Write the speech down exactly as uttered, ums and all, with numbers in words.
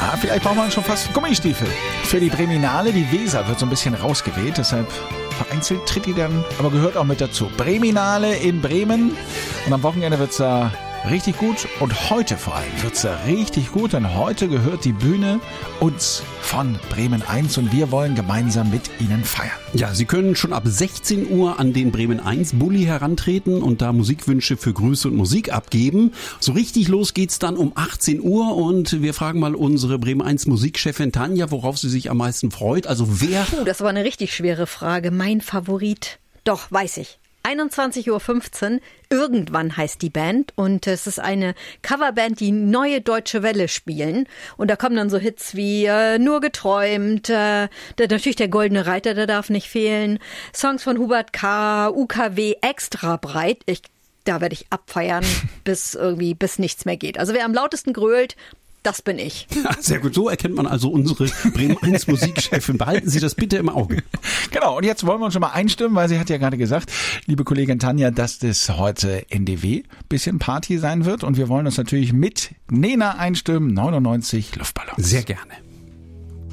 Ja, vielleicht braucht man schon fast Gummistiefel. Für die Breminale, die Weser wird so ein bisschen rausgeweht, deshalb vereinzelt tritt die dann, aber gehört auch mit dazu. Breminale in Bremen und am Wochenende wird's da richtig gut und heute vor allem wird's da richtig gut, denn heute gehört die Bühne uns von Bremen eins und wir wollen gemeinsam mit Ihnen feiern. Ja, Sie können schon ab sechzehn Uhr an den Bremen eins Bulli herantreten und da Musikwünsche für Grüße und Musik abgeben. So richtig los geht's dann um achtzehn Uhr und wir fragen mal unsere Bremen eins Musikchefin Tanja, worauf sie sich am meisten freut. Also wer... Puh, das war eine richtig schwere Frage. Mein Favorit? Doch, weiß ich. einundzwanzig Uhr fünfzehn, Irgendwann heißt die Band und es ist eine Coverband, die Neue Deutsche Welle spielen und da kommen dann so Hits wie äh, Nur geträumt, äh, der, natürlich der Goldene Reiter, der darf nicht fehlen, Songs von Hubert K., U K W extra breit, ich, da werde ich abfeiern, bis irgendwie, bis nichts mehr geht. Also wer am lautesten grölt, das bin ich. Ja, sehr gut, so erkennt man also unsere Bremen eins Musikchefin. Behalten Sie das bitte im Auge. Genau, und jetzt wollen wir uns schon mal einstimmen, weil sie hat ja gerade gesagt, liebe Kollegin Tanja, dass das heute N D W bisschen Party sein wird und wir wollen uns natürlich mit Nena einstimmen, neunundneunzig Luftballons. Sehr gerne.